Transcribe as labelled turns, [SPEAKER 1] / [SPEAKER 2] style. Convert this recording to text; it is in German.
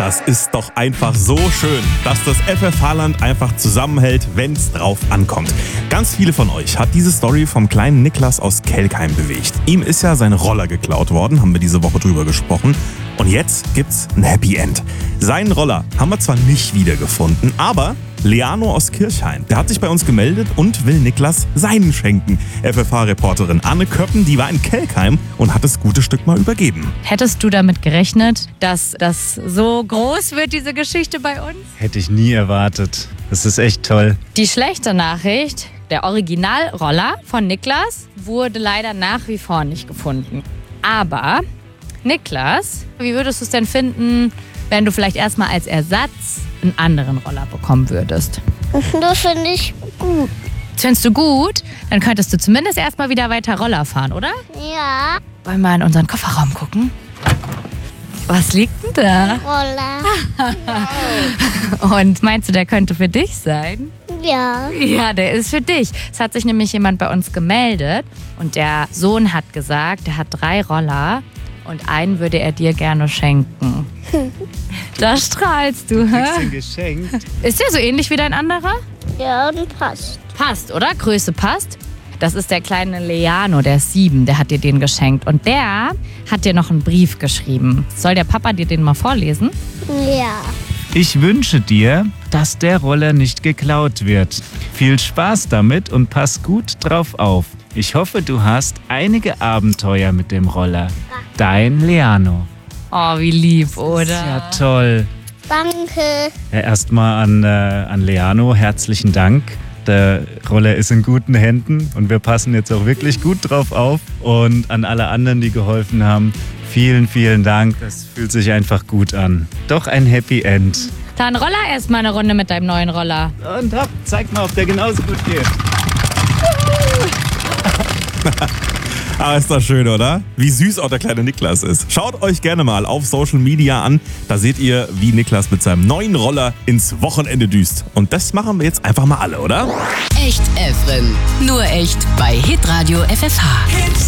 [SPEAKER 1] Das ist doch einfach so schön, dass das FFH-Land einfach zusammenhält, wenn's drauf ankommt. Ganz viele von euch hat diese Story vom kleinen Niklas aus Kelkheim bewegt. Ihm ist ja sein Roller geklaut worden, haben wir diese Woche drüber gesprochen. Und jetzt gibt's ein Happy End. Seinen Roller haben wir zwar nicht wiedergefunden, aber Leano aus Kirchhain, der hat sich bei uns gemeldet und will Niklas seinen schenken. FFH-Reporterin Anne Köppen, die war in Kelkheim und hat das gute Stück mal übergeben.
[SPEAKER 2] Hättest du damit gerechnet, dass das so groß wird, diese Geschichte bei uns?
[SPEAKER 3] Hätte ich nie erwartet. Das ist echt toll.
[SPEAKER 2] Die schlechte Nachricht, der Originalroller von Niklas wurde leider nach wie vor nicht gefunden. Aber Niklas, wie würdest du es denn finden, wenn du vielleicht erstmal als Ersatz einen anderen Roller bekommen würdest?
[SPEAKER 4] Das finde ich gut.
[SPEAKER 2] Das findest du gut? Dann könntest du zumindest erstmal wieder weiter Roller fahren, oder?
[SPEAKER 4] Ja,
[SPEAKER 2] Wollen wir mal in unseren Kofferraum gucken? Was liegt denn da?
[SPEAKER 4] Roller.
[SPEAKER 2] Und meinst du, der könnte für dich sein?
[SPEAKER 4] Ja.
[SPEAKER 2] Ja, der ist für dich. Es hat sich nämlich jemand bei uns gemeldet und der Sohn hat gesagt, er hat 3 Roller und einen würde er dir gerne schenken. Da strahlst du, hä?
[SPEAKER 3] Ein Geschenk.
[SPEAKER 2] Ist der so ähnlich wie dein anderer?
[SPEAKER 4] Ja, und passt.
[SPEAKER 2] Passt, oder? Größe passt. Das ist der kleine Leano, der ist 7, der hat dir den geschenkt. Und der hat dir noch einen Brief geschrieben. Soll der Papa dir den mal vorlesen?
[SPEAKER 4] Ja.
[SPEAKER 3] Ich wünsche dir, dass der Roller nicht geklaut wird. Viel Spaß damit und pass gut drauf auf. Ich hoffe, du hast einige Abenteuer mit dem Roller. Dein Leano.
[SPEAKER 2] Oh, wie lieb, oder?
[SPEAKER 3] Ist ja toll.
[SPEAKER 4] Danke.
[SPEAKER 3] Ja, erstmal an Leano, herzlichen Dank. Der Roller ist in guten Händen und wir passen jetzt auch wirklich gut drauf auf. Und an alle anderen, die geholfen haben, vielen, vielen Dank. Das fühlt sich einfach gut an. Doch ein Happy End.
[SPEAKER 2] Dann roller erstmal eine Runde mit deinem neuen Roller.
[SPEAKER 3] Und hopp, zeig mal, ob der genauso gut geht.
[SPEAKER 1] Ah, ist das schön, oder? Wie süß auch der kleine Niklas ist. Schaut euch gerne mal auf Social Media an. Da seht ihr, wie Niklas mit seinem neuen Roller ins Wochenende düst. Und das machen wir jetzt einfach mal alle, oder?
[SPEAKER 5] Echt Efren. Nur echt bei Hitradio FFH.